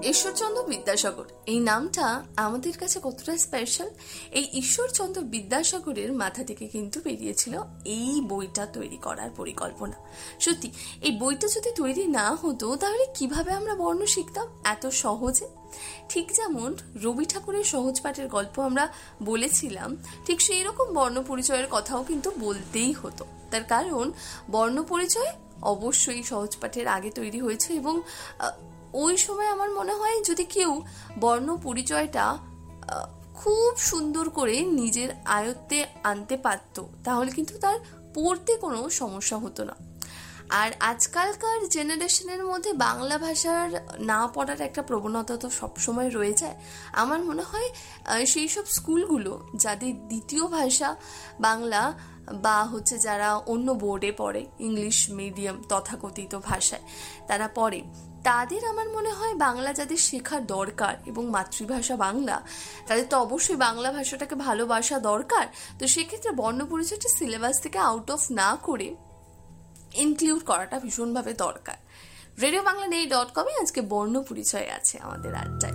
ঈশ্বরচন্দ্র বিদ্যাসাগর এই নামটা আমাদের কাছে কতটা স্পেশাল। এই ঈশ্বরচন্দ্র বিদ্যাসাগরের মাথা থেকে কিন্তু বেরিয়েছিল এই বইটা তৈরি করার পরিকল্পনা। সত্যি এই বইটা যদি তৈরি না হতো তাহলে কিভাবে আমরা বর্ণ শিখতাম এত সহজে। ঠিক যেমন রবি ঠাকুরের সহজ পাঠের গল্প আমরা বলেছিলাম, ঠিক সেই রকম বর্ণ পরিচয়ের কথাও কিন্তু বলতেই হতো। তার কারণ বর্ণ পরিচয় অবশ্যই সহজ পাঠের আগে তৈরি হয়েছে এবং ওই সময় আমার মনে হয় যদি কেউ বর্ণ পরিচয়টা খুব সুন্দর করে নিজের আয়ত্তে আনতে পারত তাহলে কিন্তু তার পড়তে কোনো সমস্যা হতো না। আর আজকালকার জেনারেশনের মধ্যে বাংলা ভাষার না পড়ার একটা প্রবণতা তো সবসময় রয়ে যায়। আমার মনে হয় সেই সব স্কুলগুলো যাদের দ্বিতীয় ভাষা বাংলা বা যারা অন্য বোর্ডে পড়ে, ইংলিশ মিডিয়াম তথাকথিত ভাষায় তারা পড়ে, তাদের আমার মনে হয় বাংলা যাদের শেখার দরকার এবং মাতৃভাষা বাংলা, তাদের তো অবশ্যই বাংলা ভাষাটাকে ভালোবাসা দরকার। তো সেক্ষেত্রে বর্ণ পরিচয়টা সিলেবাস থেকে আউট অফ না করে ইনক্লুড করাটা ভীষণভাবে দরকার। রেডিও বাংলা নেই .com আজকে বর্ণ পরিচয় আছে আমাদের আড্ডায়।